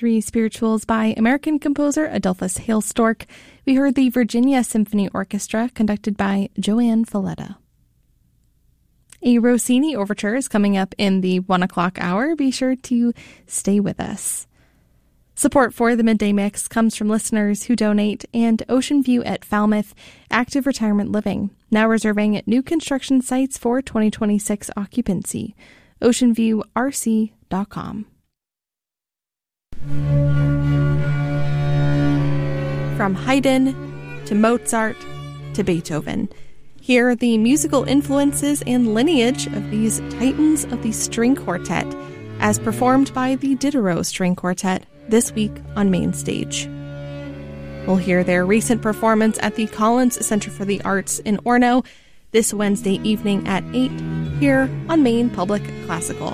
3 Spirituals by American composer Adolphus Hailstork. We heard the Virginia Symphony Orchestra, conducted by Joanne Falletta. A Rossini overture is coming up in the 1 o'clock hour. Be sure to stay with us. Support for the Midday Mix comes from listeners who donate, and Ocean View at Falmouth Active Retirement Living, now reserving at new construction sites for 2026 occupancy. OceanViewRC.com. From Haydn to Mozart to Beethoven, here are the musical influences and lineage of these titans of the string quartet, as performed by the Diderot String Quartet this week on Main Stage. We'll hear their recent performance at the Collins Center for the Arts in Orono this Wednesday evening at 8 here on Maine Public Classical.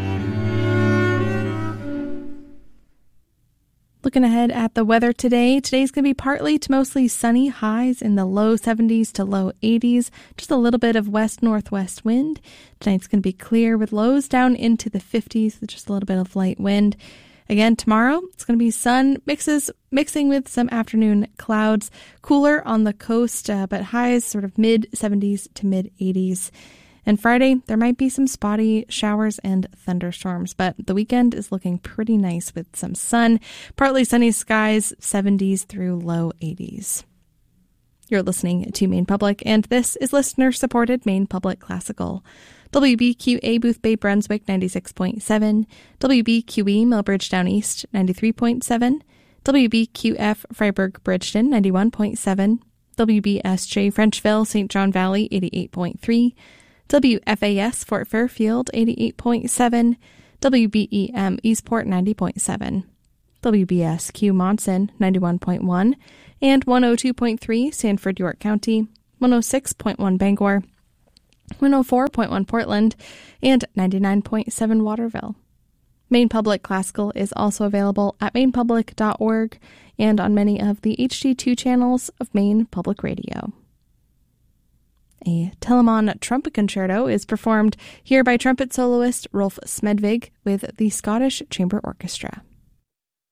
Looking ahead at the weather today, today's going to be partly to mostly sunny, highs in the low 70s to low 80s, just a little bit of west-northwest wind. Tonight's going to be clear with lows down into the 50s with just a little bit of light wind. Again, tomorrow, it's going to be sun mixing with some afternoon clouds, cooler on the coast, but highs sort of mid-70s to mid-80s. And Friday, there might be some spotty showers and thunderstorms, but the weekend is looking pretty nice with some sun, partly sunny skies, 70s through low 80s. You're listening to Maine Public, and this is listener-supported Maine Public Classical. WBQA Boothbay Brunswick 96.7, WBQE Millbridge Down East 93.7, WBQF Freiburg Bridgeton 91.7, WBSJ Frenchville St. John Valley 88.3, WFAS Fort Fairfield 88.7, WBEM Eastport 90.7, WBSQ Monson 91.1, and 102.3 Sanford York County, 106.1 Bangor, 104.1 Portland, and 99.7 Waterville. Maine Public Classical is also available at mainepublic.org and on many of the HD2 channels of Maine Public Radio. A Telemann trumpet concerto is performed here by trumpet soloist Rolf Smedvig with the Scottish Chamber Orchestra.